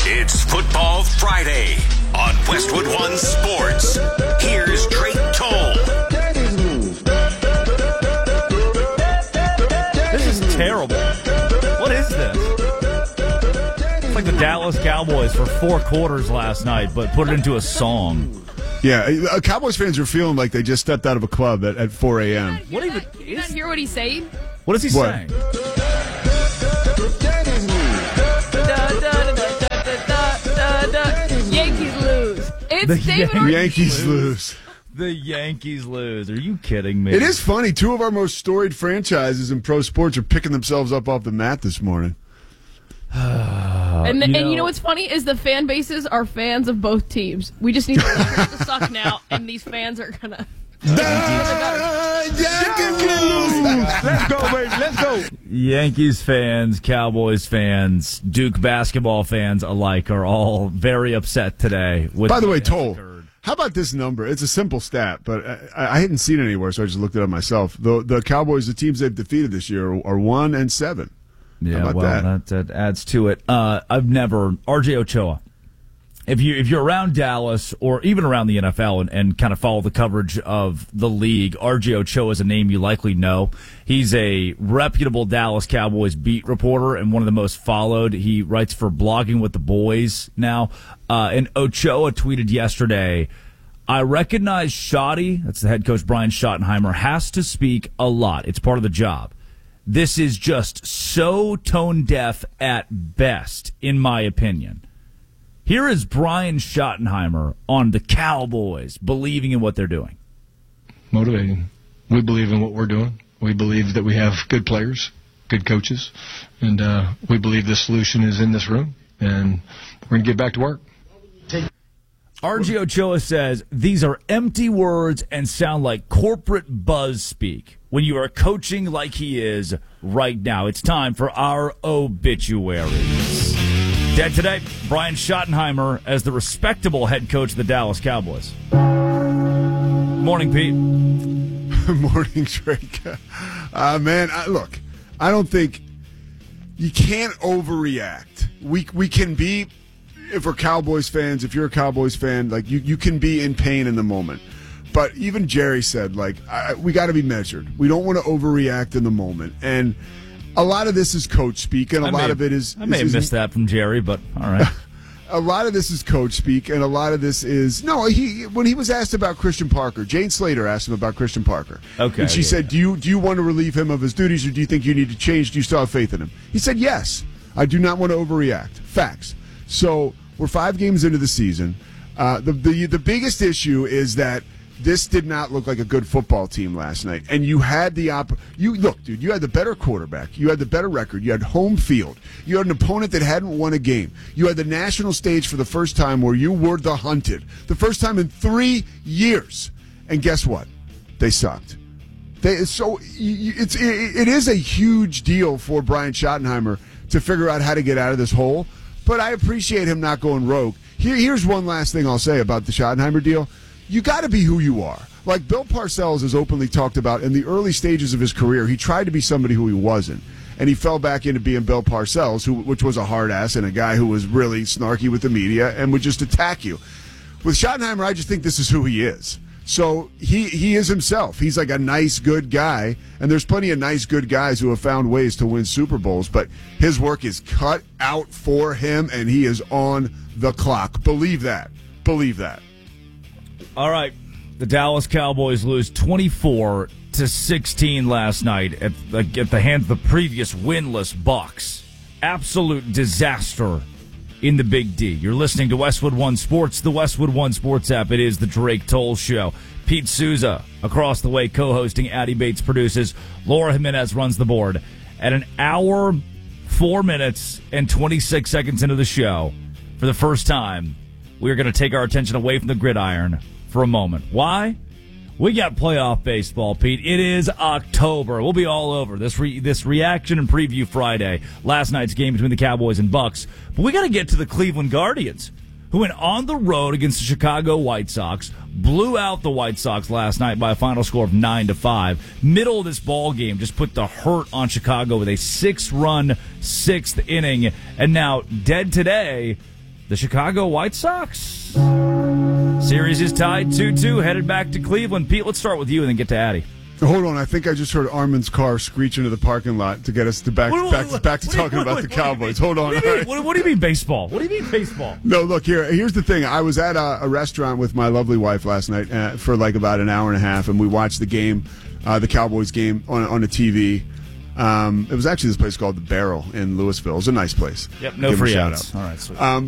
It's Football Friday on Westwood One Sports. Here's Drake Toll. This is terrible. What is this? It's like the Dallas Cowboys for 4 quarters last night, but put it into a song. Yeah, Cowboys fans are feeling like they just stepped out of a club at 4 a.m. What even is? You not hear what he's saying? What is he saying? Yankees lose. It's David The Yankees lose. The Yankees lose. Are you kidding me? It is funny. 2 of our most storied franchises in pro sports are picking themselves up off the mat this morning. And you know what's funny is the fan bases are fans of both teams. We just need to suck now, and these fans are gonna. Let's go, baby. Let's go. Yankees fans, Cowboys fans, Duke basketball fans alike are all very upset today. By the way, Toll, how about this number? It's a simple stat, but I hadn't seen it anywhere, so I just looked it up myself. The Cowboys, the teams they've defeated this year, are 1-7. Yeah, well, that adds to it. R.J. Ochoa. If you're around Dallas or even around the NFL and kind of follow the coverage of the league, R.J. Ochoa is a name you likely know. He's a reputable Dallas Cowboys beat reporter and one of the most followed. He writes for Blogging with the Boys now. And Ochoa tweeted yesterday, I recognize Schotty, that's the head coach Brian Schottenheimer, has to speak a lot. It's part of the job. This is just so tone deaf at best, in my opinion. Here is Brian Schottenheimer on the Cowboys, believing in what they're doing. Motivating. We believe in what we're doing. We believe that we have good players, good coaches, and we believe the solution is in this room, and we're going to get back to work. R.J. Ochoa says, these are empty words and sound like corporate buzz speak when you are coaching like he is right now. It's time for our obituaries. Dead today, Brian Schottenheimer as the respectable head coach of the Dallas Cowboys. Morning, Pete. Morning, Drake. Man, look, I don't think you can't overreact. We can be... If we're Cowboys fans, if you're a Cowboys fan, like you can be in pain in the moment. But even Jerry said, we got to be measured. We don't want to overreact in the moment. And a lot of this is coach speak, and a lot of it is... I may have missed that from Jerry, but all right. A lot of this is coach speak, and a lot of this is... No, when he was asked about Christian Parker, Jane Slater asked him about Christian Parker. Okay. And she said, do you want to relieve him of his duties, or do you think you need to change? Do you still have faith in him? He said, yes. I do not want to overreact. Facts. So we're 5 games into the season. The biggest issue is that this did not look like a good football team last night. And you had the you had the better quarterback. You had the better record. You had home field. You had an opponent that hadn't won a game. You had the national stage for the first time where you were the hunted. The first time in 3 years. And guess what? They sucked. It is a huge deal for Brian Schottenheimer to figure out how to get out of this hole. But I appreciate him not going rogue. Here's one last thing I'll say about the Schottenheimer deal. You got to be who you are. Like Bill Parcells has openly talked about in the early stages of his career, he tried to be somebody who he wasn't. And he fell back into being Bill Parcells, which was a hard ass and a guy who was really snarky with the media and would just attack you. With Schottenheimer, I just think this is who he is. So he is himself. He's like a nice, good guy, and there's plenty of nice, good guys who have found ways to win Super Bowls, but his work is cut out for him, and he is on the clock. Believe that. Believe that. All right. The Dallas Cowboys lose 24-16 last night at the hands of the previous winless Bucs. Absolute disaster in the Big D. You're listening to Westwood One Sports, the Westwood One Sports app. It is the Drake Toll Show. Pete Souza, across the way, co-hosting. Addie Bates produces. Laura Jimenez runs the board. At an hour, 4 minutes, and 26 seconds into the show, for the first time, we're going to take our attention away from the gridiron for a moment. Why? We got playoff baseball, Pete. It is October. We'll be all over this reaction and preview Friday. Last night's game between the Cowboys and Bucs. But we got to get to the Cleveland Guardians, who went on the road against the Chicago White Sox, blew out the White Sox last night by a final score of 9-5. Middle of this ball game just put the hurt on Chicago with a 6-run 6th inning. And now, dead today, the Chicago White Sox. Series is tied 2-2, headed back to Cleveland. Pete, let's start with you and then get to Addy. Hold on, I think I just heard Armin's car screech into the parking lot to get us to back to talking about the Cowboys. Hold on. What do you mean baseball? What do you mean baseball? No, look, here's the thing. I was at a restaurant with my lovely wife last night for like about an hour and a half, and we watched the game, the Cowboys game, on the TV. It was actually this place called The Barrel in Louisville. It was a nice place. Yep, no free ads. All right, sweet.